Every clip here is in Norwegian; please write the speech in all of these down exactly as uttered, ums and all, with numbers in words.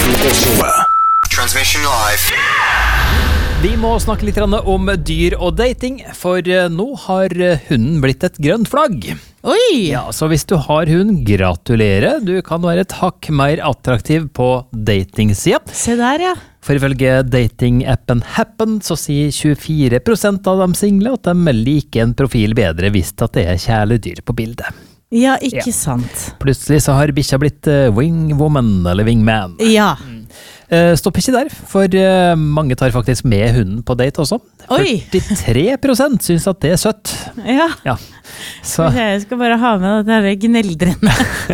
Transmission live. Vi må snakke litt om dyr og dating, for nå har hunden blitt et grønt flagg. Oi! Ja, så hvis du har hund, gratulerer. Du kan være et hakk mer attraktiv på datingsida. Se der, ja. For ifølge datingappen Happen så sier tjuefire prosent av de single at de liker en profil bedre hvis at det er kjæledyr på bildet. Ja, ikke Ja. sant. Plutselig så har bikkja blitt uh, wingwoman eller wingman. Ja. Uh, stopp ikke der, for uh, mange tar faktisk med hunden på date også. Oi! førtitre prosent synes at det er søtt. Ja. Ja. Så, Jeg skal bare ha med det der gneldrende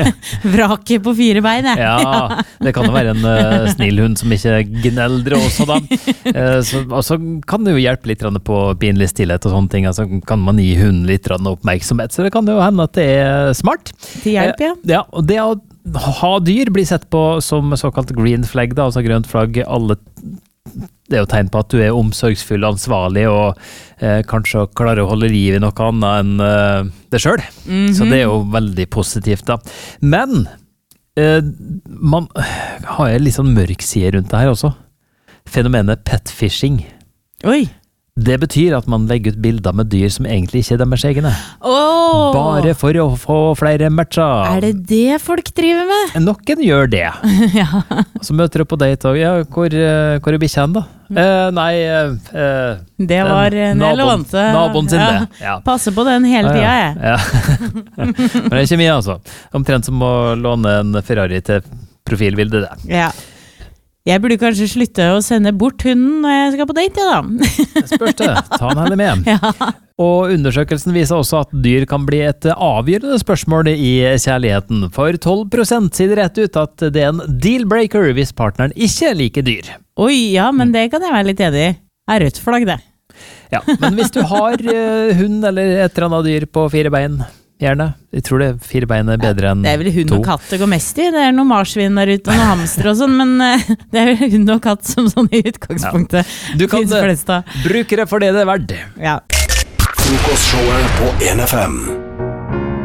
vraket på fire bein, jeg. ja, det kan jo være en uh, snill hund som ikke gneldrer også da. Uh, så, og så kan det jo hjelpe litt på pinlig stillhet og sånne ting. Altså kan man gi hunden litt oppmerksomhet, så det kan jo hende at det er smart. Til hjelp, ja. Uh, ja, og det å ha dyr blir sett på som såkalt green flag, da, altså grønt flagg. Alle, det er jo tegn på at du er omsorgsfull, ansvarlig og eh, kanskje klarer å holde liv i noe annet enn eh, det selv. Mm-hmm. Så det er jo veldig positivt da. Men eh, man har en litt sånn mørk side rundt det her også. Fenomenet petfishing. Oi! Det betyr at man legger ut bilder med dyr som egentlig ikke er deres egne. Åh! Bare for å få flere matcher. Er det det folk driver med? Noen gjør det. Ja. Så møter du på date og, ja, hvor, eh, hvor er bikkjen da? Eh, nei, eh, Det var en jeg naboen, lånte. naboen sin det. Ja. Passer på den hele tida, jeg. Ja, ja. Men det er ikke mye altså. Omtrent som å låne en Ferrari til profilbildet det. Ja. Jeg burde kanskje slutte å sende bort hunden når jeg skal på date, ja da. Spørs det, ta den heller med. Ja. Og undersøkelsen viser også at dyr kan bli et avgjørende spørsmål i kjærligheten. For tolv prosent sier det rett ut at det er en dealbreaker hvis partneren ikke liker dyr. Oi, ja, men det kan jeg være litt enig i. Det er rødt flagg, det. Ja, men hvis du har uh, hund eller et eller annet dyr på fire bein, gjerne. Jeg tror det fire bein er bedre enn to. Det er vel hund og katt det går mest i. Det er noen marsvin der ute og noen hamster og sånn, men uh, det er vel hund og katt som sånn i utgangspunktet. Ja. Du kan finnes flest av. bruke det for det det er verdt. Ja. Frokostshowet på en F M.